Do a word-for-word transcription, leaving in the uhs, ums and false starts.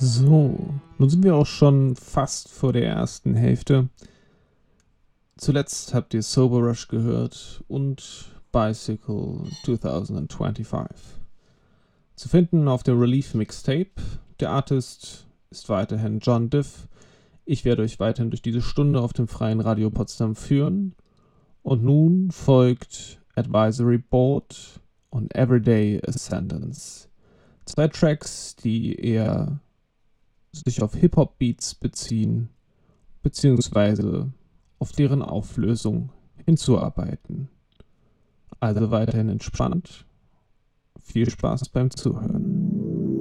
So, nun sind wir auch schon fast vor der ersten Hälfte. Zuletzt habt ihr Sober Rush gehört und Bicycle zwanzig fünfundzwanzig. Zu finden auf dem Relief Mixtape. Der Artist ist weiterhin John Diff. Ich werde euch weiterhin durch diese Stunde auf dem Freien Radio Potsdam führen. Und nun folgt Advisory Board und Everyday Ascendance. Zwei Tracks, die eher sich auf Hip-Hop-Beats beziehen, beziehungsweise auf deren Auflösung hinzuarbeiten. Also weiterhin entspannt. Viel Spaß beim Zuhören.